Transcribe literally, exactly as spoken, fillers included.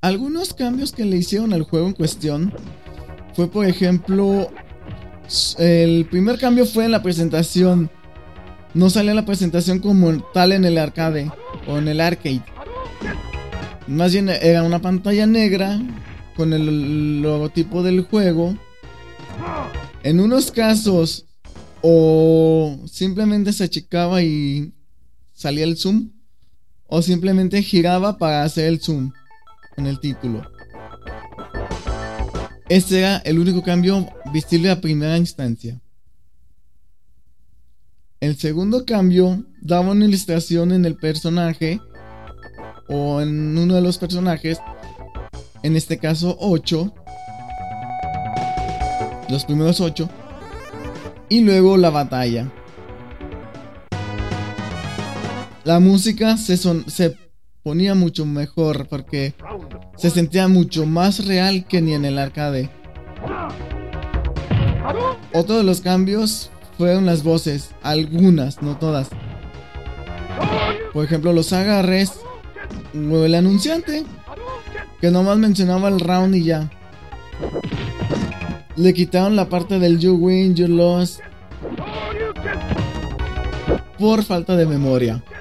Algunos cambios que le hicieron al juego en cuestión fue, por ejemplo, el primer cambio fue en la presentación. No sale la presentación como tal en el arcade o en el arcade. Más bien era una pantalla negra con el logotipo del juego. En unos casos, o simplemente se achicaba y salía el zoom, o simplemente giraba para hacer el zoom en el título. Este era el único cambio visible a primera instancia. El segundo cambio daba una ilustración en el personaje o en uno de los personajes, en este caso ocho, los primeros ocho, y luego la batalla. La música se, son, se ponía mucho mejor porque se sentía mucho más real que ni en el arcade. Otro de los cambios fueron las voces, algunas, no todas. Por ejemplo, los agarres o el anunciante, que nomás mencionaba el round y ya. Le quitaron la parte del you win, you lost por falta de memoria.